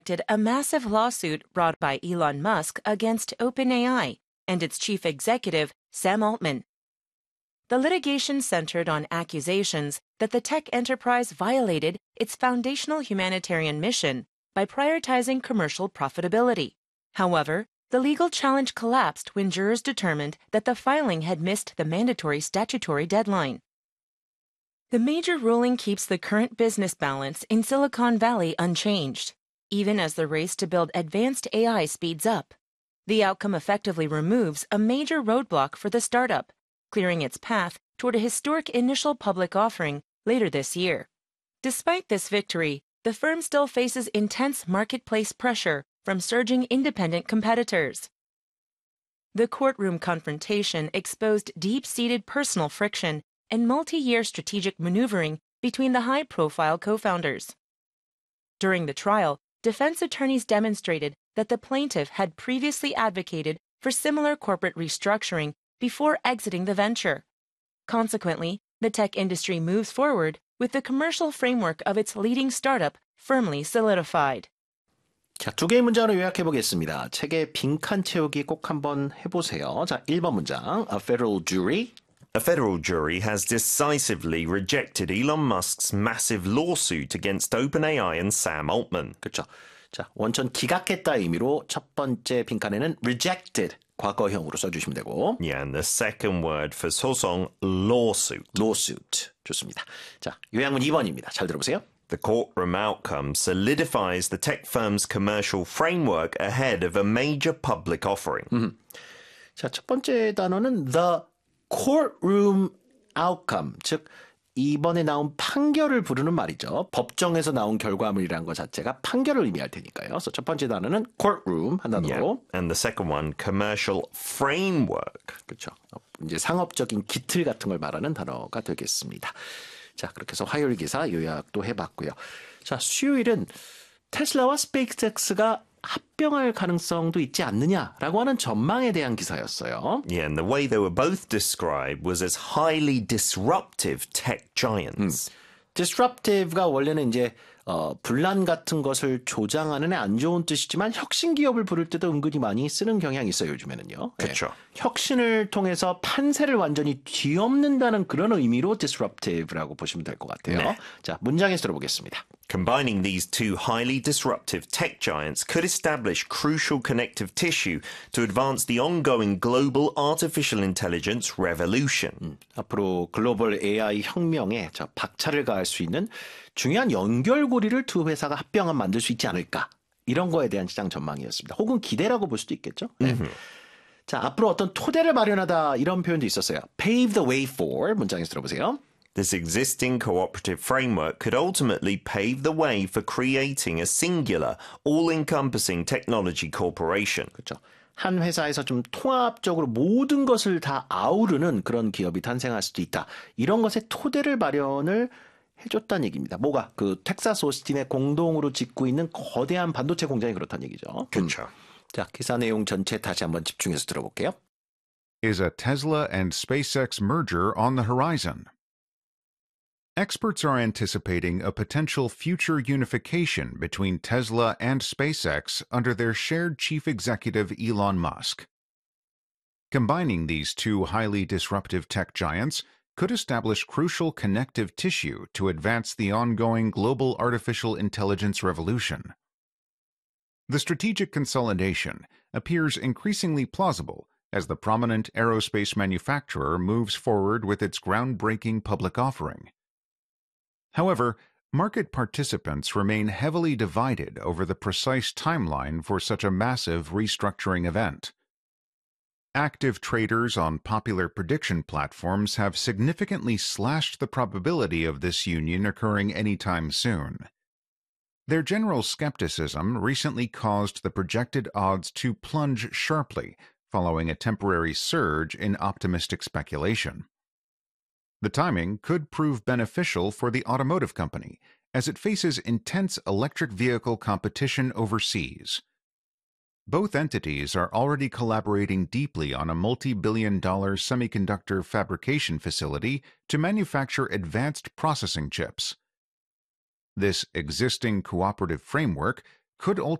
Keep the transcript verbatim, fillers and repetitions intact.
a massive lawsuit brought by Elon Musk against OpenAI and its chief executive, Sam Altman. The litigation centered on accusations that the tech enterprise violated its foundational humanitarian mission by prioritizing commercial profitability. However, the legal challenge collapsed when jurors determined that the filing had missed the mandatory statutory deadline. The major ruling keeps the current business balance in Silicon Valley unchanged, even as the race to build advanced A I speeds up. The outcome effectively removes a major roadblock for the startup, clearing its path toward a historic initial public offering later this year. Despite this victory, the firm still faces intense marketplace pressure from surging independent competitors. The courtroom confrontation exposed deep-seated personal friction and multi-year strategic maneuvering between the high-profile co-founders. During the trial, defense attorneys demonstrated that the plaintiff had previously advocated for similar corporate restructuring before exiting the venture. Consequently, the tech industry moves forward with the commercial framework of its leading startup firmly solidified. 자, 두 개의 문장으로 요약해 보겠습니다. 책의 빈칸 채우기 꼭 한번 해보세요. 자, 일 번 문장. A federal jury. A federal jury has decisively rejected Elon Musk's massive lawsuit against OpenAI and Sam Altman. 그렇죠. 자, 원천 기각했다 의미로 첫 번째 빈칸에는 rejected 과거형으로 써주시면 되고. Yeah, and the second word for 소송, lawsuit. lawsuit. 좋습니다. 자, 요약문 이 번입니다. 잘 들어보세요. The courtroom outcome solidifies the tech firm's commercial framework ahead of a major public offering. 음. 자, 첫 번째 단어는 the courtroom outcome, 즉 이번에 나온 판결을 부르는 말이죠. 법정에서 나온 결과물이라는 것 자체가 판결을 의미할 테니까요. 그래서 첫 번째 단어는 courtroom 한 단어로. Yeah. And the second one, commercial framework. 그렇죠. 이제 상업적인 기틀 같은 걸 말하는 단어가 되겠습니다. 자, 그렇게 해서 화요일 기사 요약도 해봤고요. 자, 수요일은 테슬라와 스페이스X가 합병할 가능성도 있지 않느냐라고 하는 전망에 대한 기사였어요. Yeah, and the way they were both described was as highly disruptive tech giants. 음. disruptive가 원래는 이제 어, 분란 같은 것을 조장하는 애 안 좋은 뜻이지만 혁신 기업을 부를 때도 은근히 많이 쓰는 경향이 있어요, 요즘에는요. 그렇죠. 네. 혁신을 통해서 판세를 완전히 뒤엎는다는 그런 의미로 disruptive라고 보시면 될 것 같아요. 네. 자, 문장에서 들어보겠습니다. Combining these two highly disruptive tech giants could establish crucial connective tissue to advance the ongoing global artificial intelligence revolution. 음, 앞으로 글로벌 에이아이 혁명에 저 박차를 가할 수 있는 중요한 연결고리를 두 회사가 합병하면 만들 수 있지 않을까. 이런 거에 대한 시장 전망이었습니다. 혹은 기대라고 볼 수도 있겠죠. 네. 자, 앞으로 어떤 토대를 마련하다 이런 표현도 있었어요. Pave the way for 문장에서 들어보세요. This existing cooperative framework could ultimately pave the way for creating a singular, all-encompassing technology corporation. 그렇죠. 한 회사에서 좀 통합적으로 모든 것을 다 아우르는 그런 기업이 탄생할 수도 있다. 이런 것의 토대를 마련을 해줬다는 얘기입니다. 뭐가? 그 텍사스 오스틴에 공동으로 짓고 있는 거대한 반도체 공장이 그렇다는 얘기죠. 그렇죠. 음. 자, 기사 내용 전체 다시 한번 집중해서 들어볼게요. Is a Tesla and SpaceX merger on the horizon? Experts are anticipating a potential future unification between Tesla and SpaceX under their shared chief executive Elon Musk. Combining these two highly disruptive tech giants could establish crucial connective tissue to advance the ongoing global artificial intelligence revolution. The strategic consolidation appears increasingly plausible as the prominent aerospace manufacturer moves forward with its groundbreaking public offering. However, market participants remain heavily divided over the precise timeline for such a massive restructuring event. Active traders on popular prediction platforms have significantly slashed the probability of this union occurring anytime soon. Their general skepticism recently caused the projected odds to plunge sharply following a temporary surge in optimistic speculation. The timing could prove beneficial for the automotive company as it faces intense electric vehicle competition overseas. Both entities are already collaborating deeply on a multi-billion dollar semiconductor fabrication facility to manufacture advanced processing chips. This existing cooperative framework could